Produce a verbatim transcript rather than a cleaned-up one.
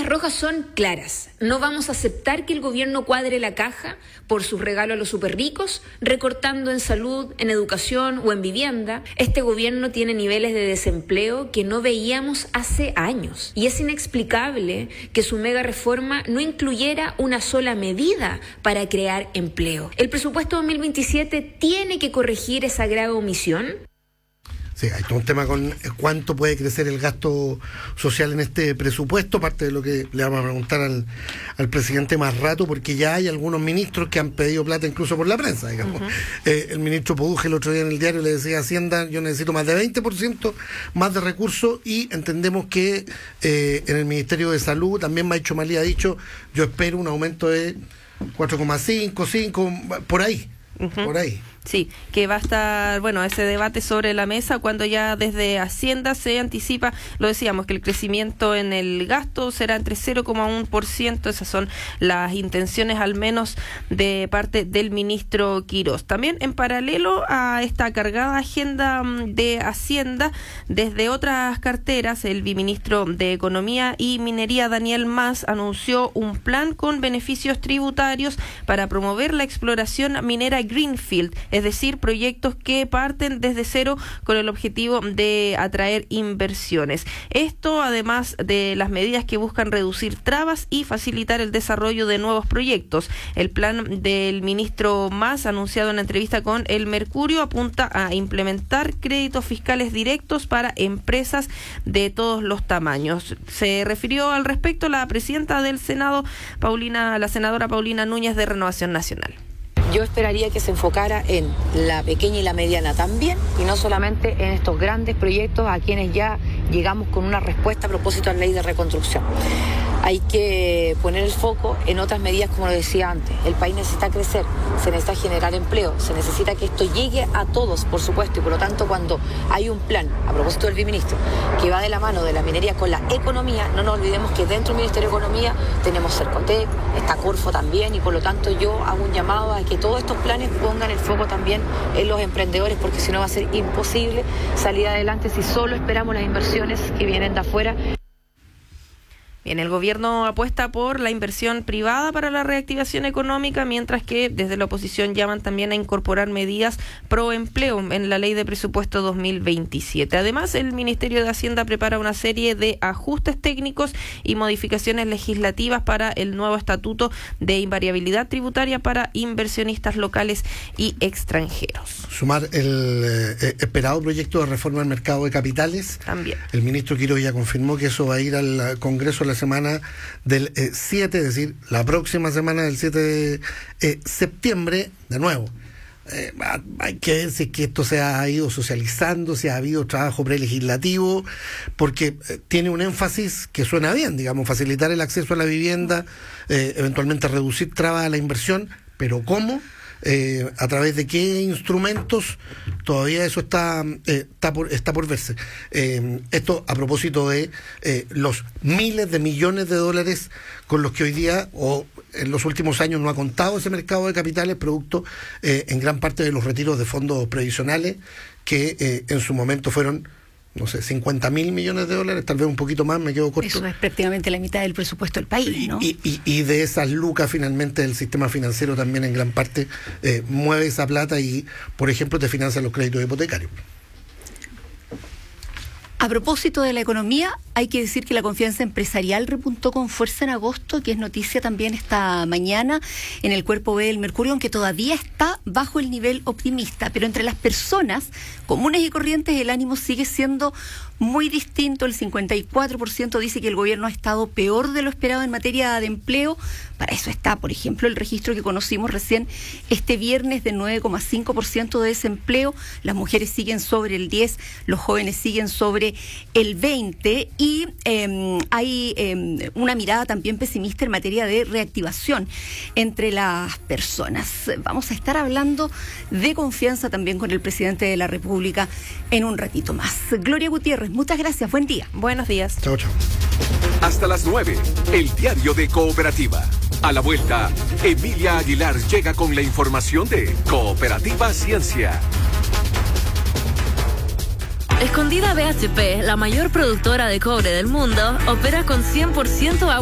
líneas rojas son claras. No vamos a aceptar que el gobierno cuadre la caja por sus regalos a los superricos, recortando en salud, en educación o en vivienda. Este gobierno tiene niveles de desempleo que no veíamos hace años. Y es inexplicable que su mega reforma no incluyera una sola medida para crear empleo. El presupuesto dos mil veintisiete tiene que corregir esa grave omisión. Sí, hay todo un tema con cuánto puede crecer el gasto social en este presupuesto, parte de lo que le vamos a preguntar al, al presidente más rato, porque ya hay algunos ministros que han pedido plata incluso por la prensa, digamos. Uh-huh. Eh, el ministro Poduje el otro día en el diario le decía a Hacienda, yo necesito más de veinte por ciento más de recursos, y entendemos que eh, en el Ministerio de Salud también Maicho Malí ha dicho, yo espero un aumento de cuatro coma cinco, cinco, por ahí, uh-huh. por ahí. Sí, que va a estar, bueno, ese debate sobre la mesa cuando ya desde Hacienda se anticipa, lo decíamos, que el crecimiento en el gasto será entre cero coma uno por ciento, esas son las intenciones al menos de parte del ministro Quirós. También en paralelo a esta cargada agenda de Hacienda, desde otras carteras, el viceministro de Economía y Minería, Daniel Mas, anunció un plan con beneficios tributarios para promover la exploración minera Greenfield, es decir, proyectos que parten desde cero con el objetivo de atraer inversiones. Esto además de las medidas que buscan reducir trabas y facilitar el desarrollo de nuevos proyectos. El plan del ministro Mas, anunciado en la entrevista con El Mercurio, apunta a implementar créditos fiscales directos para empresas de todos los tamaños. Se refirió al respecto la presidenta del Senado, Paulina, la senadora Paulina Núñez, de Renovación Nacional. Yo esperaría que se enfocara en la pequeña y la mediana también, y no solamente en estos grandes proyectos a quienes ya llegamos con una respuesta a propósito de la ley de reconstrucción. Hay que poner el foco en otras medidas, como lo decía antes. El país necesita crecer, se necesita generar empleo, se necesita que esto llegue a todos, por supuesto, y por lo tanto cuando hay un plan, a propósito del viceministro, que va de la mano de la minería con la economía, no nos olvidemos que dentro del Ministerio de Economía tenemos Cercotec, está Corfo también, y por lo tanto yo hago un llamado a que todos estos planes pongan el foco también en los emprendedores, porque si no va a ser imposible salir adelante si solo esperamos las inversiones que vienen de afuera. Bien, el gobierno apuesta por la inversión privada para la reactivación económica, mientras que desde la oposición llaman también a incorporar medidas pro empleo en la ley de presupuesto dos mil veintisiete. Además, el Ministerio de Hacienda prepara una serie de ajustes técnicos y modificaciones legislativas para el nuevo estatuto de invariabilidad tributaria para inversionistas locales y extranjeros. Sumar el eh, esperado proyecto de reforma del mercado de capitales. También. El ministro Quirós ya confirmó que eso va a ir al Congreso la semana del eh, siete, es decir, la próxima semana del siete de eh, septiembre, de nuevo. Eh, hay que ver si es que esto se ha ido socializando, si ha habido trabajo prelegislativo, porque eh, tiene un énfasis que suena bien, digamos, facilitar el acceso a la vivienda, eh, eventualmente reducir trabas a la inversión, pero ¿cómo? Eh, a través de qué instrumentos, todavía eso está eh, está, por, está por verse. Eh, esto a propósito de eh, los miles de millones de dólares con los que hoy día o en los últimos años no ha contado ese mercado de capitales, producto eh, en gran parte de los retiros de fondos previsionales que eh, en su momento fueron, no sé, cincuenta mil millones de dólares, tal vez un poquito más, me quedo corto. Eso es prácticamente la mitad del presupuesto del país, ¿no? Y, y, y de esas lucas, finalmente, el sistema financiero también en gran parte eh, mueve esa plata y, por ejemplo, te financia los créditos hipotecarios. A propósito de la economía, hay que decir que la confianza empresarial repuntó con fuerza en agosto, que es noticia también esta mañana en el cuerpo B del Mercurio, aunque todavía está bajo el nivel optimista. Pero entre las personas comunes y corrientes el ánimo sigue siendo muy distinto. El cincuenta y cuatro por ciento dice que el gobierno ha estado peor de lo esperado en materia de empleo. Para eso está, por ejemplo, el registro que conocimos recién este viernes de nueve coma cinco por ciento de desempleo. Las mujeres siguen sobre el diez por ciento, los jóvenes siguen sobre el veinte por ciento y eh, hay eh, una mirada también pesimista en materia de reactivación entre las personas. Vamos a estar hablando de confianza también con el presidente de la República en un ratito más. Gloria Gutiérrez, muchas gracias, buen día. Buenos días. Chao, chao. Hasta las nueve, el diario de Cooperativa. A la vuelta, Emilia Aguilar llega con la información de Cooperativa Ciencia. Escondida B H P, la mayor productora de cobre del mundo, opera con cien por ciento agua